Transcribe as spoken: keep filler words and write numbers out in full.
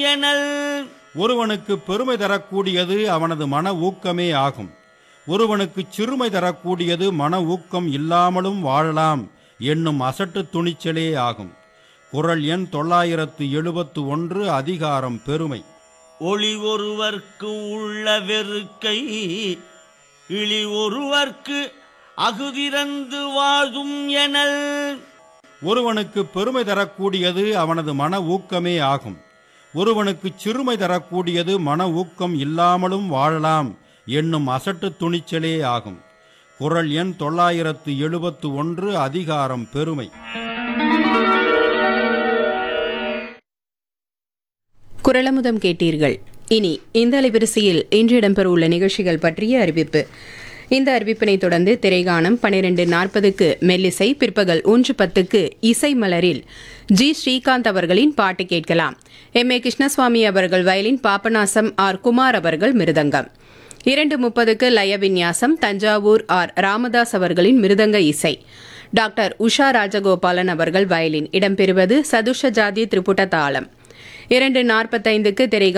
எனல். ஒருவனுக்கு பெருமை தரக்கூடியது அவனது மன ஊக்கமே ஆகும். ஒருவனுக்கு சிறுமை தரக்கூடியது மன ஊக்கம் இல்லாமலும் வாழலாம் என்னும் அசட்டு துணிச்சலே ஆகும். குறள் எண் தொள்ளாயிரத்து எழுபத்து ஒன்று. அதிகாரம் பெருமை. ஒளி ஒருவர்க்கு உள்ள வெறுக்கை இழி ஒருவர்க்கு அகுதிறந்து வாழும் எனல். ஒருவனுக்கு பெருமை தரக்கூடியது அவனது மன ஊக்கமே ஆகும். ஒருவனுக்கு சிறுமை தரக்கூடியது மன ஊக்கம் இல்லாமலும் வாழலாம் என்னும் அசட்டு துணிச்சலே ஆகும். குறள் எண் தொள்ளாயிரத்து எழுபத்து ஒன்று. அதிகாரம் பெருமை. குறளமுதம் கேட்டீர்கள். இனி இந்த அலைவரிசையில் இன்று இடம்பெறவுள்ள நிகழ்ச்சிகள் பற்றிய அறிவிப்பு. இந்த அறிவிப்பினை தொடர்ந்து திரைகானம் பனிரெண்டு நாற்பதுக்கு மெல்லிசை, பிற்பகல் ஒன்று பத்துக்கு இசை மலரில் ஜி ஸ்ரீகாந்த் அவர்களின் பாட்டு கேட்கலாம். எம் ஏ கிருஷ்ணசுவாமி அவர்கள் வயலின், பாபநாசம் ஆர் குமார் அவர்கள் மிருதங்கம். இரண்டு முப்பதுக்கு லய விந்யாசம், தஞ்சாவூர் ஆர் ராமதாஸ் அவர்களின் மிருதங்க இசை. டாக்டர் உஷா ராஜகோபாலன் அவர்கள் வயலின். இடம்பெறுவது சதுஷ ஜாதி திரிபுட தாளம். இரண்டு நாற்பத்தைந்துக்கு திரைகானம்